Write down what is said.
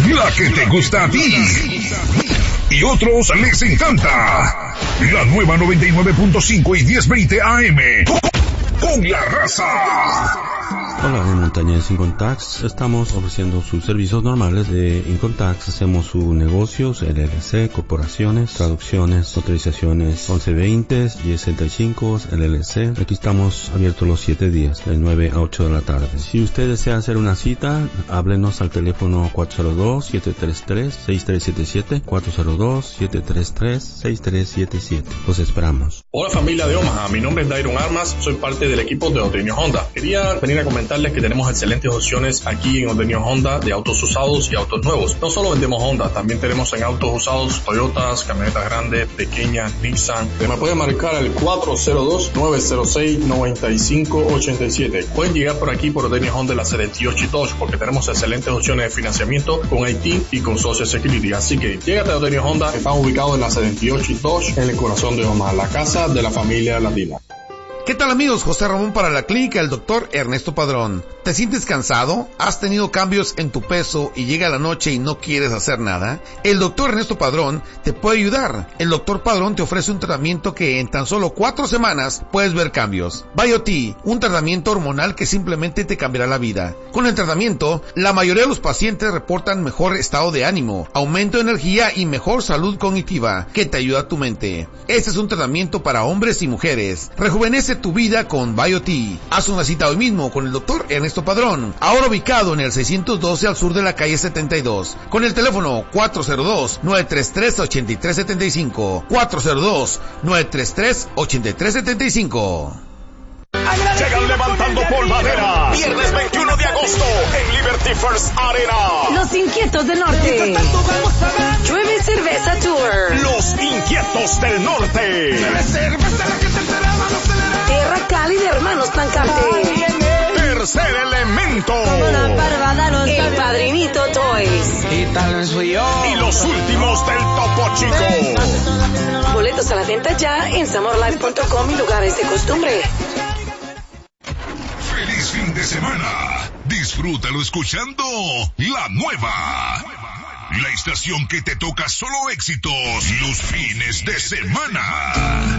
la que te gusta a ti y otros les encanta. La nueva 99.5 y 1020 AM con la raza. Hola, de Montañez Incontax. Estamos ofreciendo sus servicios normales de Incontax. Hacemos su negocios, LLC, corporaciones, traducciones, autorizaciones 1120, 1065, LLC. Aquí estamos abiertos los 7 días, de 9 a 8 de la tarde. Si usted desea hacer una cita, háblenos al teléfono 402-733-6377, 402-733-6377. Los esperamos. Hola familia de Omaha, mi nombre es Dairon Armas, soy parte del equipo de Ordeño Honda. Quería venir a comentarles que tenemos excelentes opciones aquí en Ordeño Honda de autos usados y autos nuevos. No solo vendemos Honda, también tenemos en autos usados Toyotas, camionetas grandes, pequeñas, Nissan. Me pueden marcar el 402-906-9587. Pueden llegar por aquí por Ordeño Honda la 78 y Dodge porque tenemos excelentes opciones de financiamiento con Haití y con Social Security. Así que llégate a Ordeño Honda, estamos ubicados en la 78 y Dodge en el corazón de Omaha, la casa de la familia latina. ¿Qué tal amigos? José Ramón para la clínica del doctor Ernesto Padrón. ¿Te sientes cansado? ¿Has tenido cambios en tu peso y llega la noche y no quieres hacer nada? El doctor Ernesto Padrón te puede ayudar. El doctor Padrón te ofrece un tratamiento que en tan solo 4 semanas puedes ver cambios. BioT, un tratamiento hormonal que simplemente te cambiará la vida. Con el tratamiento, la mayoría de los pacientes reportan mejor estado de ánimo, aumento de energía y mejor salud cognitiva que te ayuda a tu mente. Este es un tratamiento para hombres y mujeres. Rejuvenece tu vida con BioT. Haz una cita hoy mismo con el doctor Ernesto Padrón, ahora ubicado en el 612 al sur de la calle 72, con el teléfono 402-933-8375, 402-933-8375. Llegan levantando polvadera. Viernes 21 de agosto en Liberty First Arena. Los Inquietos del Norte. Llueve Cerveza Tour. Los Inquietos del Norte. Tierra Cali de Hermanos Pancarte. Tercer Elemento. El Padrinito Toys. Y los últimos del Topo Chico. Boletos a la venta ya en SummerLife.com y lugares de costumbre. ¡Feliz fin de semana! Disfrútalo escuchando La Nueva. La estación que te toca solo éxitos los fines de semana.